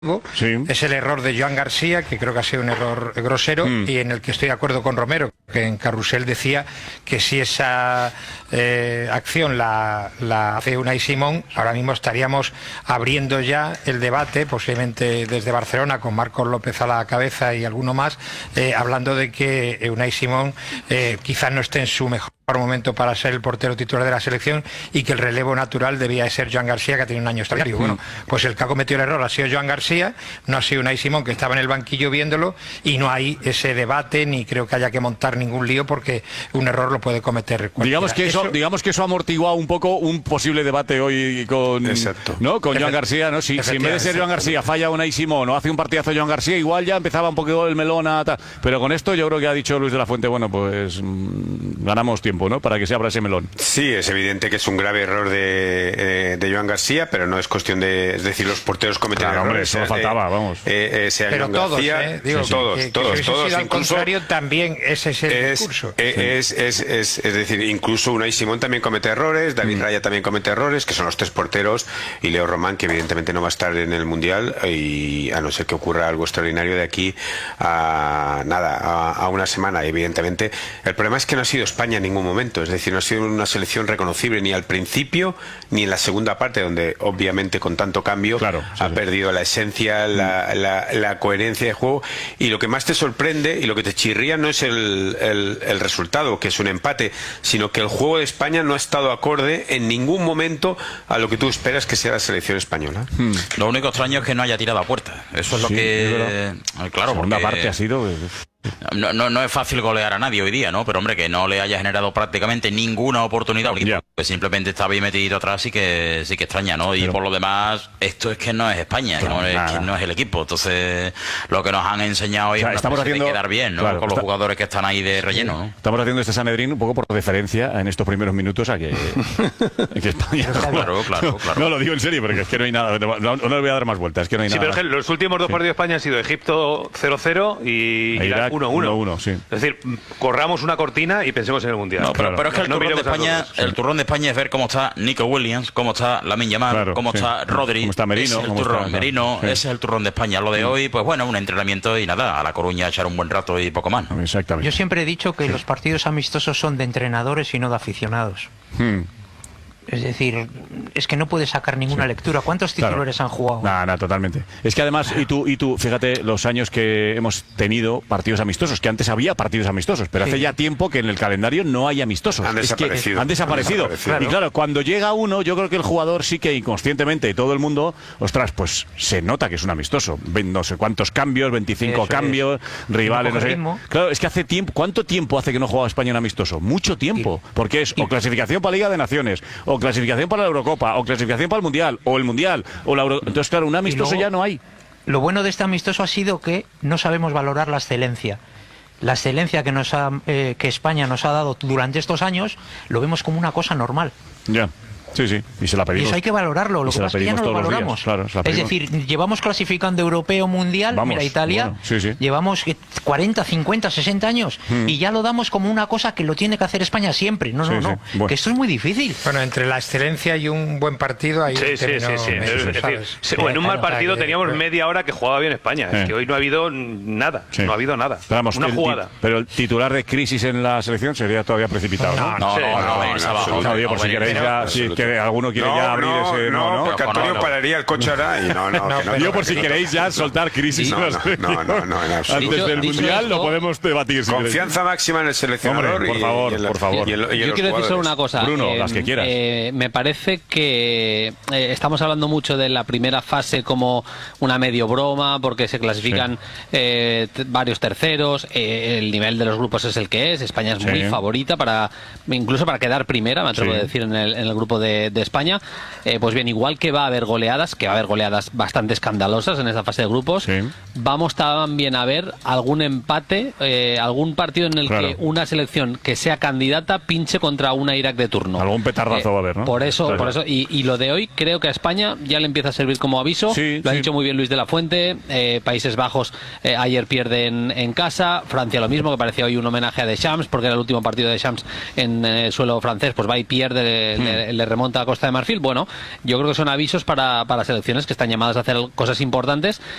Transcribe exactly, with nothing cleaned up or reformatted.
Sí. Es el error de Joan García, que creo que ha sido un error grosero, mm. y en el que estoy de acuerdo con Romero, que en Carrusel decía que si esa eh, acción la, la hace Unai Simón, ahora mismo estaríamos abriendo ya el debate, posiblemente desde Barcelona, con Marcos López a la cabeza y alguno más, eh, hablando de que Unai Simón eh, quizás no esté en su mejor momento para ser el portero titular de la selección y que el relevo natural debía de ser Joan García, que tiene un año extraordinario. Bueno, pues el que ha cometido el error ha sido Joan García, no ha sido Unai Simón, que estaba en el banquillo viéndolo, y no hay ese debate, ni creo que haya que montar ningún lío, porque un error lo puede cometer cualquiera. Digamos que eso, eso... digamos que eso amortigua un poco un posible debate hoy con, ¿no? con Joan García, ¿no? Si, si en vez de ser Joan García falla Unai Simón o hace un partidazo Joan García, igual ya empezaba un poco el melón a tal. Pero con esto yo creo que ha dicho Luis de la Fuente, bueno, pues mmm, ganamos tiempo, ¿no? Para que se abra ese melón. Sí, es evidente que es un grave error de, eh, de Joan García, pero no es cuestión de, es decir, los porteros cometen claro, errores. Hombre, eso eh, faltaba, vamos. Eh, eh, sea pero Joan todos, García, eh, digo, sí, todos, que, todos, que todos. Al incluso, contrario, también ese es el es, discurso. Eh, sí. es, es, es, es decir, incluso Unai Simón también comete errores, David mm. Raya también comete errores, que son los tres porteros, y Leo Román, que evidentemente no va a estar en el Mundial, y a no ser que ocurra algo extraordinario de aquí a nada, a, a una semana, evidentemente. El problema es que no ha sido España en ningún momento, es decir, no ha sido una selección reconocible ni al principio ni en la segunda parte, donde obviamente con tanto cambio claro, sí, ha sí. perdido la esencia, la, la, la coherencia de juego, y lo que más te sorprende y lo que te chirría no es el, el, el resultado, que es un empate, sino que el juego de España no ha estado acorde en ningún momento a lo que tú esperas que sea la selección española. Hmm. Lo único extraño es que no haya tirado a puerta. Eso es lo sí, que... Es claro, la segunda porque... parte ha sido... No, no, no es fácil golear a nadie hoy día, ¿no? Pero hombre, que no le haya generado prácticamente ninguna oportunidad, yeah. que simplemente estaba ahí metido atrás, sí que sí que extraña, ¿no? Y pero... por lo demás, esto es que no es España, claro, no, es, que no es el equipo. Entonces, lo que nos han enseñado hoy o sea, es una haciendo... de quedar bien, ¿no? Claro, Con los está... jugadores que están ahí de relleno, ¿no? Estamos haciendo este Sanedrín un poco por deferencia en estos primeros minutos a que, que España... claro, claro, claro. No, lo digo en serio, porque es que no hay nada, no, no le voy a dar más vueltas, es que no hay sí, nada. Sí, pero es que los últimos dos sí. partidos de España han sido Egipto cero cero y Irak uno uno. Sí. Es decir, corramos una cortina y pensemos en el Mundial. No, pero, claro. pero es que el, no turrón de España, sí. el turrón de España es ver cómo está Nico Williams, cómo está Lamine Yamal, claro, cómo sí. está Rodri. Cómo está Merino. Es el cómo turrón, está, Merino, sí. ese es el turrón de España. Lo de sí. hoy, pues bueno, un entrenamiento y nada, a La Coruña echar un buen rato y poco más. Exactamente. Yo siempre he dicho que los partidos amistosos son de entrenadores y no de aficionados. Hmm. Es decir, es que no puedes sacar ninguna sí. lectura. ¿Cuántos titulares claro. han jugado? Nada, nada, totalmente. Es que además, y tú, y tú, fíjate los años que hemos tenido partidos amistosos, que antes había partidos amistosos, pero sí. hace ya tiempo que en el calendario no hay amistosos. Han es desaparecido. Que han desaparecido. Han desaparecido. Y claro, cuando llega uno, yo creo que el jugador sí que inconscientemente, y todo el mundo, ostras, pues se nota que es un amistoso. No sé cuántos cambios, veinticinco Eso cambios, es. rivales, no sé. Ritmo. Claro, es que hace tiempo, ¿cuánto tiempo hace que no juega España en amistoso? Mucho tiempo. Sí. Porque es o clasificación para Liga de Naciones, o clasificación para la Eurocopa, o clasificación para el Mundial, o el Mundial, o la Euro... Entonces, claro, un amistoso luego, ya no hay. Lo bueno de este amistoso ha sido que no sabemos valorar la excelencia. La excelencia que nos ha, eh, que España nos ha dado durante estos años, lo vemos como una cosa normal. Ya. Sí, sí, y se la pedimos. Y eso hay que valorarlo, lo que pasa es que ya no lo valoramos. Claro, es decir, llevamos clasificando europeo, mundial, Vamos, mira, Italia, bueno, sí, sí. llevamos cuarenta, cincuenta, sesenta años hmm. y ya lo damos como una cosa que lo tiene que hacer España siempre. No, sí, no, no, sí. Bueno. que esto es muy difícil. Bueno, entre la excelencia y un buen partido hay sí, sí, sí, sí. Es decir, sí, o en un mal partido teníamos que... media hora que jugaba bien España. Eh. Es que hoy no ha habido nada, sí. no ha habido nada. Pero vamos, una el jugada. Pero el titular de crisis en la selección sería todavía precipitado. No, no, no, no, por si queréis ya, si alguno quiere ya abrir no, ese, no, no, porque Antonio no, no. pararía el coche ahora y no, no, no, no yo por si queréis ya soltar crisis no, no, no, no, no, en absoluto. Antes del dicho Mundial esto, lo podemos debatir. Si confianza queréis. máxima en el seleccionador. Hombre, por favor, y, y en la, por favor. Y en, y en yo quiero decir solo una cosa. Bruno, eh, las que quieras. Eh, me parece que eh, estamos hablando mucho de la primera fase como una medio broma, porque se clasifican sí. eh, varios terceros, eh, el nivel de los grupos es el que es, España es sí. muy favorita para incluso para quedar primera, me atrevo sí. a decir, en el, en el grupo de, de España. Eh, pues bien, igual que va a haber goleadas, que va a haber goleadas bastante escandalosas en esa fase de grupos, sí. vamos también a ver algún empate, eh, algún partido en el claro. que una selección que sea candidata pinche contra una Irak de turno. Algún petardazo eh, va a haber, ¿no? Por eso, claro. por eso y, y lo de hoy creo que a España ya le empieza a servir como aviso. Sí, lo ha sí. dicho muy bien Luis de la Fuente. Eh, Países Bajos eh, ayer pierden en casa. Francia lo mismo, que parecía hoy un homenaje a Deschamps, porque era el último partido de Deschamps en eh, suelo francés, pues va y pierde, hmm. le, le remonta remonta a Costa de Marfil. Bueno, yo creo que son avisos para, para selecciones que están llamadas a hacer cosas importantes